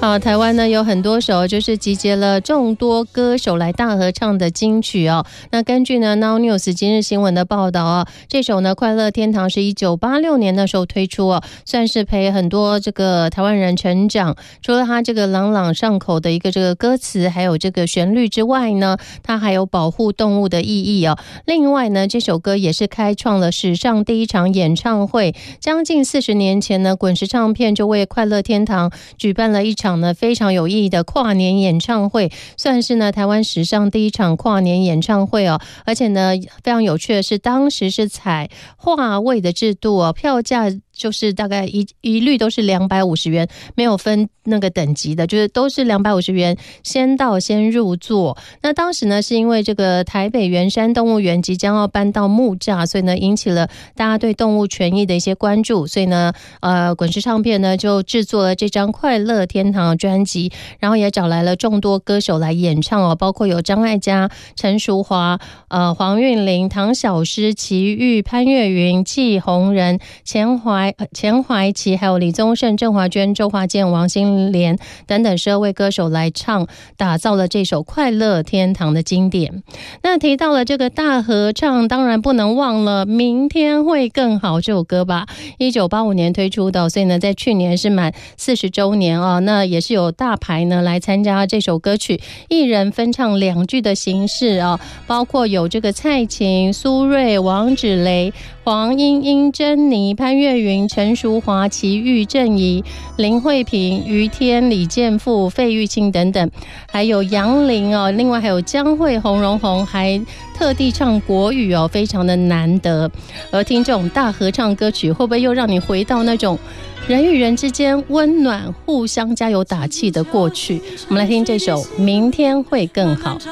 台湾呢有很多首就是集结了众多歌手来大合唱的金曲哦。那根据呢 Now News 今日新闻的报道啊，这首呢快乐天堂是1986年的时候推出哦，算是陪很多这个台湾人成长。除了它这个朗朗上口的一个这个歌词还有这个旋律之外呢，它还有保护动物的意义哦。另外呢，这首歌也是开创了史上第一场演唱会。将近40年前呢，滚石唱片就为快乐天堂举办了一场呢非常有意义的跨年演唱会，算是呢台湾史上第一场跨年演唱会哦。而且呢非常有趣的是，当时是采划位的制度哦，票价就是大概一律都是250元，没有分那个等级的，就是都是250元，先到先入座。那当时呢是因为这个台北圆山动物园即将要搬到木栅，所以呢引起了大家对动物权益的一些关注，所以呢滚石唱片呢就制作了这张快乐天堂的专辑，然后也找来了众多歌手来演唱哦，包括有张艾嘉、陈淑华、黄韵玲、唐小诗、齐豫、潘越云、季红人、钱怀琪，还有李宗盛、郑华娟、周华健、王心莲等等12位歌手来唱，打造了这首快乐天堂的经典。那提到了这个大合唱，当然不能忘了明天会更好这首歌吧，1985年推出的，所以呢在去年是满40周年啊。那也是有大牌呢来参加这首歌曲，一人分唱2句的形式啊，包括有这个蔡琴、苏芮、王芷蕾、黄莺莺、珍妮、潘越云、陈淑华、齐豫、郑怡、林慧萍、于天、李健富、费玉清等等，还有杨林哦，另外还有江蕙、洪荣宏，还特地唱国语哦，非常的难得。而听这种大合唱歌曲，会不会又让你回到那种人与人之间温暖、互相加油打气的过去？我们来听这首《明天会更好》。